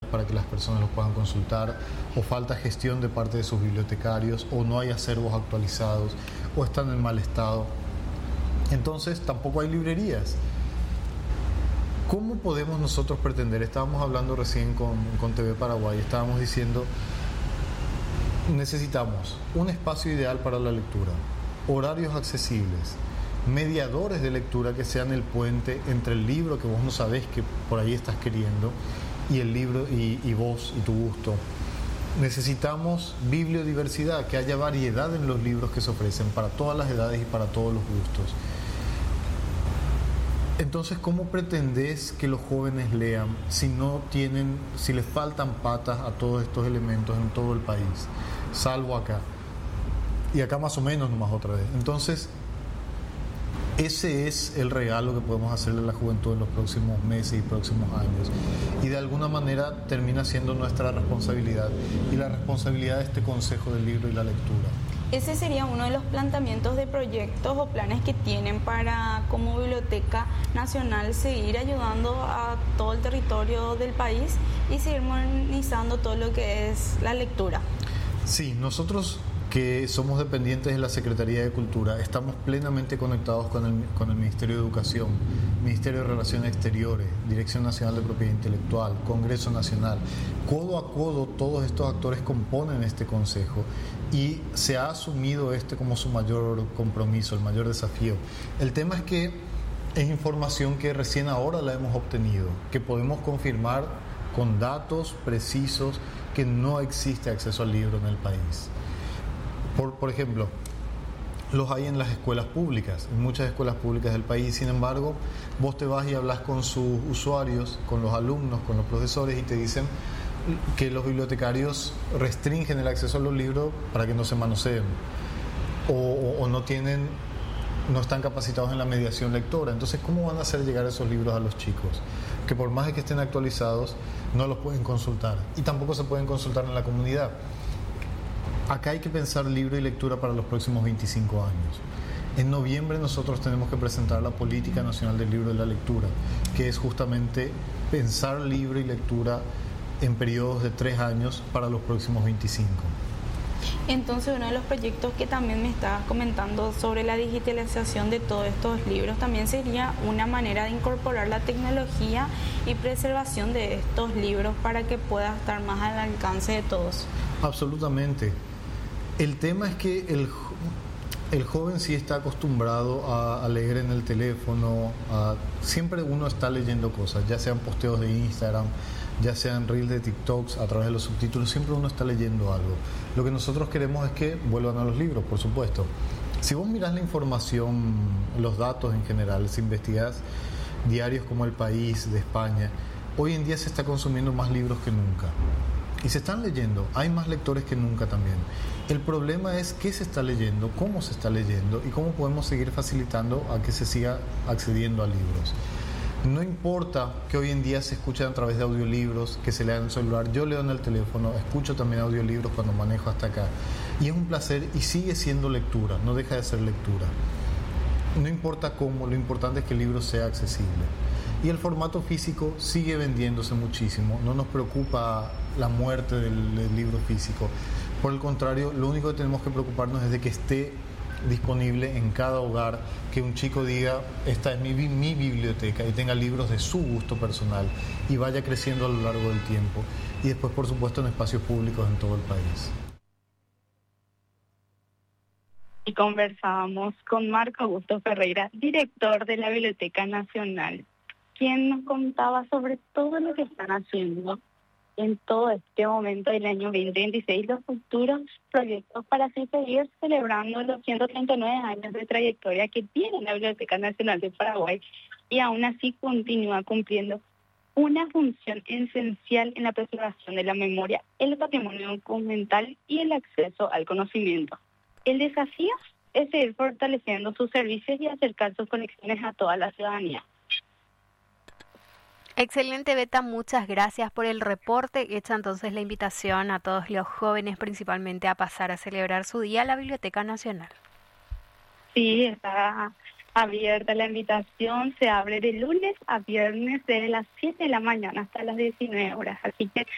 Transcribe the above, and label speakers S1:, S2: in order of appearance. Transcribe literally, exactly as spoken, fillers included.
S1: para que las personas los puedan consultar, o falta gestión de parte de sus bibliotecarios, o no hay acervos actualizados, o están en mal estado. Entonces tampoco hay librerías. ¿Cómo podemos nosotros pretender? Estábamos hablando recién con, con T V Paraguay, estábamos diciendo, necesitamos un espacio ideal para la lectura, horarios accesibles, mediadores de lectura que sean el puente entre el libro que vos no sabés que por ahí estás queriendo y el libro y, y vos y tu gusto. Necesitamos bibliodiversidad, que haya variedad en los libros que se ofrecen para todas las edades y para todos los gustos. Entonces, ¿cómo pretendés que los jóvenes lean si no tienen, si les faltan patas a todos estos elementos en todo el país, salvo acá? Y acá más o menos nomás otra vez. Entonces, ese es el regalo que podemos hacerle a la juventud en los próximos meses y próximos años. Y de alguna manera termina siendo nuestra responsabilidad y la responsabilidad de este Consejo del Libro y la Lectura.
S2: Ese sería uno de los planteamientos de proyectos o planes que tienen para, como Biblioteca Nacional, seguir ayudando a todo el territorio del país y seguir modernizando todo lo que es la lectura.
S1: Sí, nosotros que somos dependientes de la Secretaría de Cultura, estamos plenamente conectados con el, con el Ministerio de Educación, Ministerio de Relaciones Exteriores, Dirección Nacional de Propiedad Intelectual, Congreso Nacional. Codo a codo todos estos actores componen este consejo y se ha asumido este como su mayor compromiso, el mayor desafío. El tema es que es información que recién ahora la hemos obtenido, que podemos confirmar con datos precisos que no existe acceso al libro en el país. Por, por ejemplo, los hay en las escuelas públicas, en muchas escuelas públicas del país. Sin embargo, vos te vas y hablas con sus usuarios, con los alumnos, con los profesores y te dicen que los bibliotecarios restringen el acceso a los libros para que no se manoseen o, o, o no tienen, no están capacitados en la mediación lectora. Entonces, ¿cómo van a hacer llegar esos libros a los chicos? Que por más de que estén actualizados, no los pueden consultar y tampoco se pueden consultar en la comunidad. Acá hay que pensar libro y lectura para los próximos veinticinco años. En noviembre nosotros tenemos que presentar la Política Nacional del Libro y la Lectura, que es justamente pensar libro y lectura en periodos de tres años para los próximos veinticinco.
S2: Entonces, uno de los proyectos que también me estabas comentando sobre la digitalización de todos estos libros también sería una manera de incorporar la tecnología y preservación de estos libros para que pueda estar más al alcance de todos.
S1: Absolutamente. El tema es que el, el joven sí está acostumbrado a, a leer en el teléfono, a, siempre uno está leyendo cosas, ya sean posteos de Instagram, ya sean reels de TikToks a través de los subtítulos, siempre uno está leyendo algo. Lo que nosotros queremos es que vuelvan a los libros, por supuesto. Si vos mirás la información, los datos en general, si investigás diarios como El País de España, hoy en día se está consumiendo más libros que nunca. Y se están leyendo, hay más lectores que nunca también. El problema es qué se está leyendo, cómo se está leyendo y cómo podemos seguir facilitando a que se siga accediendo a libros. No importa que hoy en día se escuchen a través de audiolibros, que se lean en el celular. Yo leo en el teléfono, escucho también audiolibros cuando manejo hasta acá. Y es un placer y sigue siendo lectura, no deja de ser lectura. No importa cómo, lo importante es que el libro sea accesible. Y el formato físico sigue vendiéndose muchísimo, no nos preocupa la muerte del, del libro físico. Por el contrario, lo único que tenemos que preocuparnos es de que esté disponible en cada hogar, que un chico diga, esta es mi, mi biblioteca y tenga libros de su gusto personal y vaya creciendo a lo largo del tiempo. Y después, por supuesto, en espacios públicos en todo el país.
S3: Y conversábamos con Marco Augusto Ferreira, director de la Biblioteca Nacional, quien nos contaba sobre todo lo que están haciendo en todo este momento del año veinte veintiséis, los futuros proyectos para así seguir celebrando los ciento treinta y nueve años de trayectoria que tiene la Biblioteca Nacional de Paraguay y aún así continúa cumpliendo una función esencial en la preservación de la memoria, el patrimonio documental y el acceso al conocimiento. El desafío es seguir fortaleciendo sus servicios y acercar sus conexiones a toda la ciudadanía.
S4: Excelente, Beta, muchas gracias por el reporte. Hecha entonces la invitación a todos los jóvenes principalmente a pasar a celebrar su día a la Biblioteca Nacional.
S3: Sí, está abierta la invitación, se abre de lunes a viernes desde las siete de la mañana hasta las diecinueve horas, así que